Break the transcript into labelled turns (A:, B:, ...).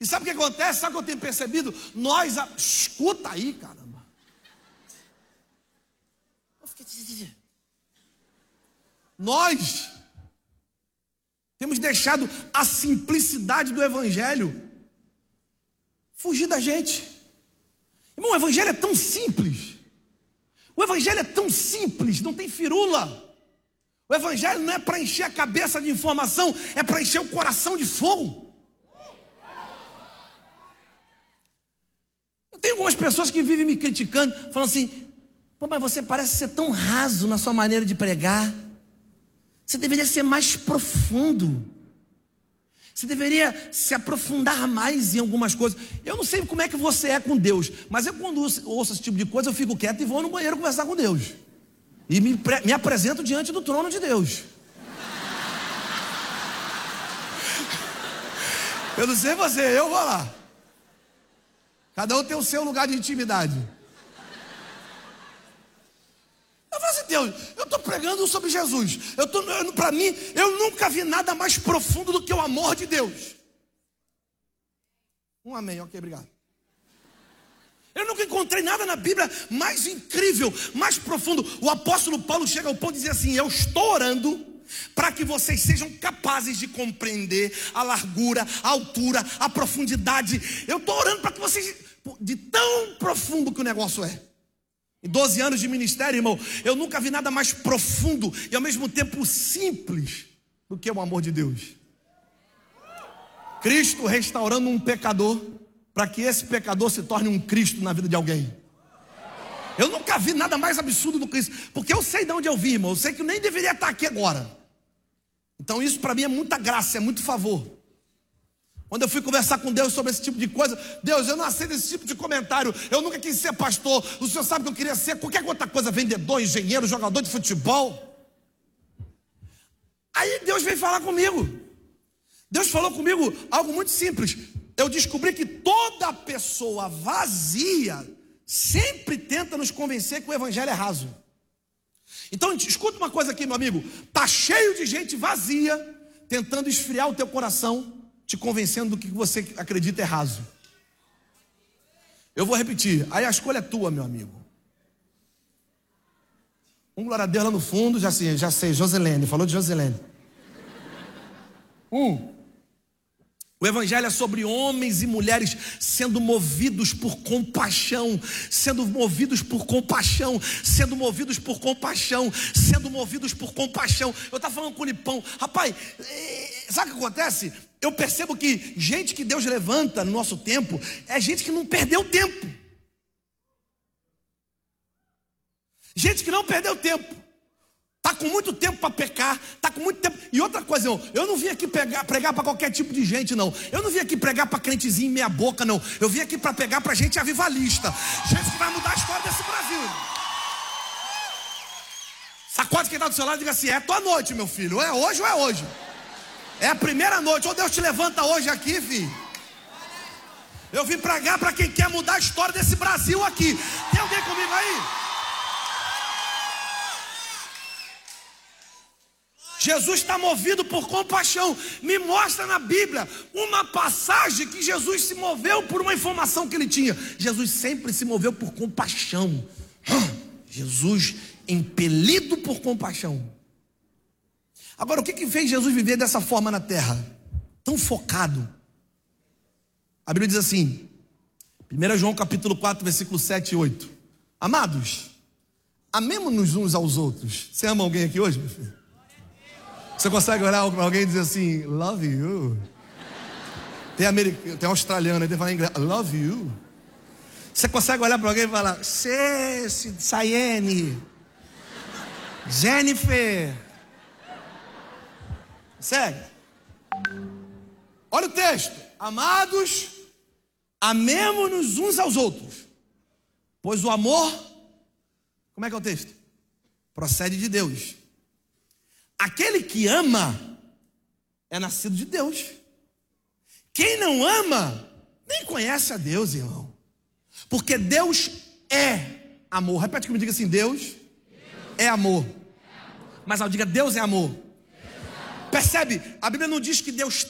A: E sabe o que acontece? Sabe o que eu tenho percebido? Escuta aí, caramba. Nós temos deixado a simplicidade do evangelho fugir da gente. Irmão, o evangelho é tão simples. O evangelho é tão simples, não tem firula. O evangelho não é para encher a cabeça de informação, é para encher o coração de fogo. Eu tenho algumas pessoas que vivem me criticando, falando assim: pô, mas você parece ser tão raso na sua maneira de pregar. Você deveria ser mais profundo. Você deveria se aprofundar mais em algumas coisas. Eu não sei como é que você é com Deus, mas eu, quando ouço esse tipo de coisa, eu fico quieto e vou no banheiro conversar com Deus. E me apresento diante do trono de Deus. Eu não sei você, eu vou lá. Cada um tem o seu lugar de intimidade. Eu falo assim: Deus, eu estou pregando sobre Jesus. Para mim, eu nunca vi nada mais profundo do que o amor de Deus. Um amém, ok, obrigado. Eu nunca encontrei nada na Bíblia mais incrível, mais profundo. O apóstolo Paulo chega ao ponto de dizer assim: eu estou orando para que vocês sejam capazes de compreender a largura, a altura, a profundidade. Eu estou orando para que vocês, de tão profundo que o negócio é. Em 12 anos de ministério, irmão, eu nunca vi nada mais profundo e ao mesmo tempo simples do que o amor de Deus. Cristo restaurando um pecador para que esse pecador se torne um Cristo na vida de alguém. Eu nunca vi nada mais absurdo do que isso, porque eu sei de onde eu vim, irmão. Eu sei que eu nem deveria estar aqui agora. Então isso para mim é muita graça, é muito favor. Quando eu fui conversar com Deus sobre esse tipo de coisa: Deus, eu não aceito esse tipo de comentário. Eu nunca quis ser pastor. O Senhor sabe que eu queria ser qualquer outra coisa: vendedor, engenheiro, jogador de futebol. Aí Deus veio falar comigo. Deus falou comigo algo muito simples. Eu descobri que toda pessoa vazia sempre tenta nos convencer que o evangelho é raso. Então escuta uma coisa aqui, meu amigo. Tá cheio de gente vazia tentando esfriar o teu coração, te convencendo do que você acredita é raso. Eu vou repetir. Aí a escolha é tua, meu amigo. Um glória a Deus lá no fundo. Já sei, Joselene. Falou de Joselene. O evangelho é sobre homens e mulheres sendo movidos por compaixão, sendo movidos por compaixão, sendo movidos por compaixão, sendo movidos por compaixão. Eu estava falando com o Lipão, rapaz, sabe o que acontece? Eu percebo que gente que Deus levanta no nosso tempo é gente que não perdeu tempo. Gente que não perdeu tempo. Está com muito tempo para pecar, está com muito tempo. E outra coisa, eu não vim aqui pregar para qualquer tipo de gente, não. Eu não vim aqui pregar para crentezinho meia boca, não. Eu vim aqui para pregar para gente avivalista, gente que vai mudar a história desse Brasil. Sacode quem está do seu lado e diga assim: é tua noite, meu filho. É hoje ou é hoje? É a primeira noite. Ou Deus te levanta hoje aqui, filho. Eu vim pregar para quem quer mudar a história desse Brasil aqui. Tem alguém comigo aí? Jesus está movido por compaixão. Me mostra na Bíblia uma passagem que Jesus se moveu por uma informação que ele tinha. Jesus sempre se moveu por compaixão. Jesus impelido por compaixão. Agora, o que fez Jesus viver dessa forma na terra? Tão focado. A Bíblia diz assim, 1 João capítulo 4, versículo 7 e 8. Amados, amemo-nos uns aos outros. Você ama alguém aqui hoje, meu filho? Você consegue olhar para alguém e dizer assim: love you? Tem australiano aí que fala em inglês: love you. Você consegue olhar para alguém e falar: Sayene, Jennifer? Segue. Olha o texto: amados, amemo-nos uns aos outros, pois o amor, como é que é o texto? Procede de Deus. Aquele que ama é nascido de Deus. Quem não ama nem conhece a Deus, irmão. Porque Deus é amor. Repete comigo, diga assim: Deus é amor. Mas diga: Deus é amor. Percebe? A Bíblia não diz que Deus